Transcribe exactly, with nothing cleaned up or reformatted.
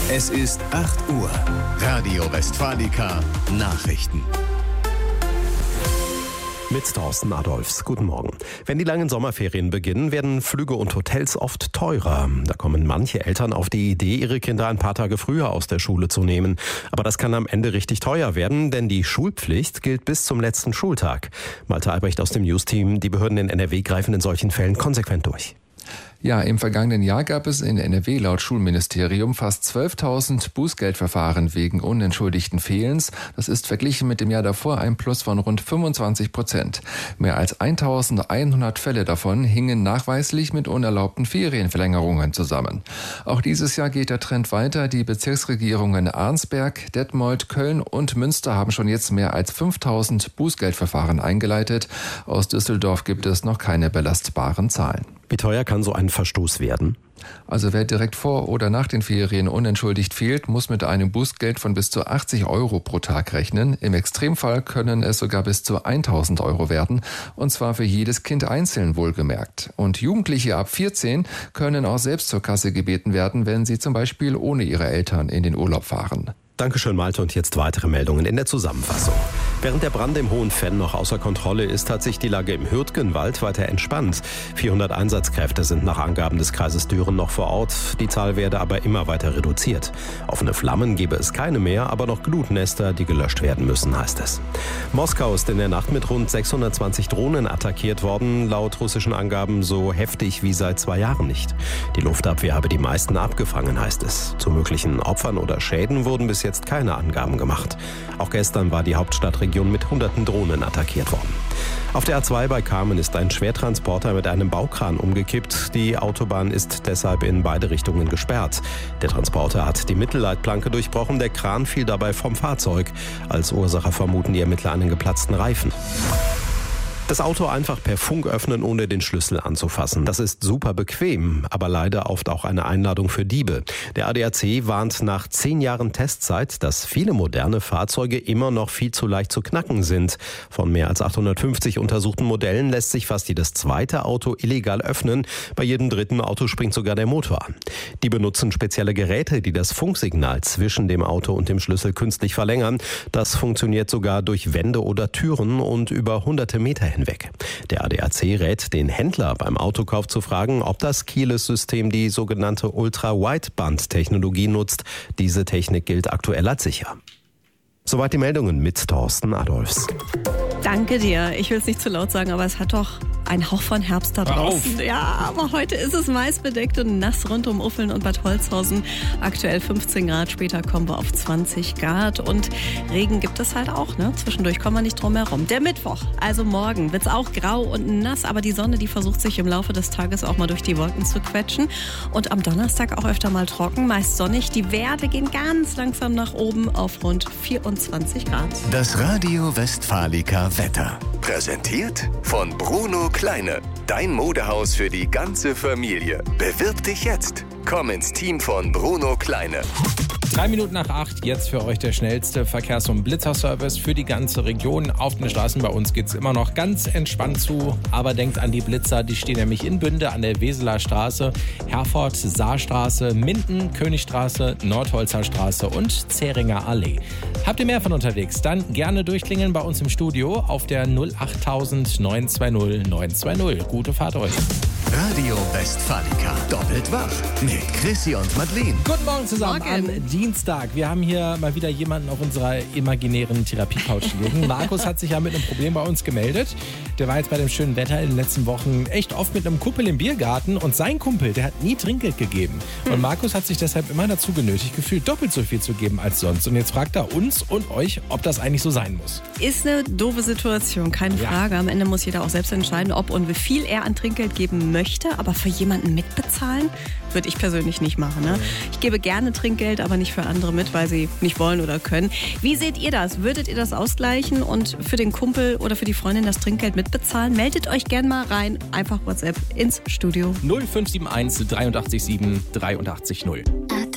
Es ist acht Uhr. Radio Westfalica Nachrichten. Mit Thorsten Adolfs. Guten Morgen. Wenn die langen Sommerferien beginnen, werden Flüge und Hotels oft teurer. Da kommen manche Eltern auf die Idee, ihre Kinder ein paar Tage früher aus der Schule zu nehmen. Aber das kann am Ende richtig teuer werden, denn die Schulpflicht gilt bis zum letzten Schultag. Malte Albrecht aus dem News-Team. Die Behörden in N R W greifen in solchen Fällen konsequent durch. Ja, im vergangenen Jahr gab es in N R W laut Schulministerium fast zwölftausend Bußgeldverfahren wegen unentschuldigten Fehlens. Das ist verglichen mit dem Jahr davor ein Plus von rund fünfundzwanzig Prozent. Mehr als eintausendeinhundert Fälle davon hingen nachweislich mit unerlaubten Ferienverlängerungen zusammen. Auch dieses Jahr geht der Trend weiter. Die Bezirksregierungen Arnsberg, Detmold, Köln und Münster haben schon jetzt mehr als fünftausend Bußgeldverfahren eingeleitet. Aus Düsseldorf gibt es noch keine belastbaren Zahlen. Wie teuer kann so ein Verstoß werden? Also wer direkt vor oder nach den Ferien unentschuldigt fehlt, muss mit einem Bußgeld von bis zu achtzig Euro pro Tag rechnen. Im Extremfall können es sogar bis zu tausend Euro werden, und zwar für jedes Kind einzeln wohlgemerkt. Und Jugendliche ab vierzehn können auch selbst zur Kasse gebeten werden, wenn sie zum Beispiel ohne ihre Eltern in den Urlaub fahren. Dankeschön, Malte. Und jetzt weitere Meldungen in der Zusammenfassung. Während der Brand im Hohen Venn noch außer Kontrolle ist, hat sich die Lage im Hürtgenwald weiter entspannt. vierhundert Einsatzkräfte sind nach Angaben des Kreises Düren noch vor Ort. Die Zahl werde aber immer weiter reduziert. Offene Flammen gebe es keine mehr, aber noch Glutnester, die gelöscht werden müssen, heißt es. Moskau ist in der Nacht mit rund sechshundertzwanzig Drohnen attackiert worden. Laut russischen Angaben so heftig wie seit zwei Jahren nicht. Die Luftabwehr habe die meisten abgefangen, heißt es. Zu möglichen Opfern oder Schäden wurden bis jetzt keine Angaben gemacht. Auch gestern war die Hauptstadtregion mit hunderten Drohnen attackiert worden. Auf der A zwei bei Kamen ist ein Schwertransporter mit einem Baukran umgekippt. Die Autobahn ist deshalb in beide Richtungen gesperrt. Der Transporter hat die Mittelleitplanke durchbrochen. Der Kran fiel dabei vom Fahrzeug. Als Ursache vermuten die Ermittler einen geplatzten Reifen. Das Auto einfach per Funk öffnen, ohne den Schlüssel anzufassen. Das ist super bequem, aber leider oft auch eine Einladung für Diebe. Der A D A C warnt nach zehn Jahren Testzeit, dass viele moderne Fahrzeuge immer noch viel zu leicht zu knacken sind. Von mehr als achthundertfünfzig untersuchten Modellen lässt sich fast jedes zweite Auto illegal öffnen. Bei jedem dritten Auto springt sogar der Motor an. Die benutzen spezielle Geräte, die das Funksignal zwischen dem Auto und dem Schlüssel künstlich verlängern. Das funktioniert sogar durch Wände oder Türen und über hunderte Meter hin. Weg. Der A D A C rät den Händler beim Autokauf zu fragen, ob das Keyless-System die sogenannte Ultra-Wideband-Technologie nutzt. Diese Technik gilt aktuell als sicher. Soweit die Meldungen mit Thorsten Adolfs. Danke dir. Ich will es nicht zu laut sagen, aber es hat doch einen Hauch von Herbst da draußen. Ja, aber heute ist es meist bedeckt und nass rund um Uffeln und Bad Holzhausen. Aktuell fünfzehn Grad, später kommen wir auf zwanzig Grad. Und Regen gibt es halt auch, ne? Zwischendurch kommen wir nicht drum herum. Der Mittwoch, also morgen, wird es auch grau und nass, aber die Sonne, die versucht sich im Laufe des Tages auch mal durch die Wolken zu quetschen. Und am Donnerstag auch öfter mal trocken, meist sonnig. Die Werte gehen ganz langsam nach oben auf rund vierundzwanzig Grad. Das Radio Westfalica Wetter. Präsentiert von Bruno Kleine. Dein Modehaus für die ganze Familie. Bewirb dich jetzt. Komm ins Team von Bruno Kleine. Drei Minuten nach acht, jetzt für euch der schnellste Verkehrs- und Blitzerservice für die ganze Region. Auf den Straßen bei uns geht es immer noch ganz entspannt zu. Aber denkt an die Blitzer, die stehen nämlich in Bünde an der Weseler Straße, Herford, Saarstraße, Minden, Königstraße, Nordholzer Straße und Zähringer Allee. Habt ihr mehr von unterwegs? Dann gerne durchklingeln bei uns im Studio auf der null acht neun zwei null neun zwei null. Gute Fahrt euch. Radio Westfalica. Doppelt wach. Mit Chrissy und Madeleine. Guten Morgen zusammen Morgen. am Dienstag. Wir haben hier mal wieder jemanden auf unserer imaginären Therapiecouch liegen. Markus hat sich ja mit einem Problem bei uns gemeldet. Der war jetzt bei dem schönen Wetter in den letzten Wochen echt oft mit einem Kumpel im Biergarten. Und sein Kumpel, der hat nie Trinkgeld gegeben. Hm. Und Markus hat sich deshalb immer dazu genötigt gefühlt, doppelt so viel zu geben als sonst. Und jetzt fragt er uns und euch, ob das eigentlich so sein muss. Ist eine doofe Situation, keine Ja. Frage. Am Ende muss jeder auch selbst entscheiden, ob und wie viel er an Trinkgeld geben möchte. Aber für jemanden mitbezahlen, würde ich persönlich nicht machen. Ne? Ich gebe gerne Trinkgeld, aber nicht für andere mit, weil sie nicht wollen oder können. Wie seht ihr das? Würdet ihr das ausgleichen und für den Kumpel oder für die Freundin das Trinkgeld mitbezahlen? Meldet euch gerne mal rein. Einfach WhatsApp ins Studio. null fünf sieben eins drei acht sieben drei acht null.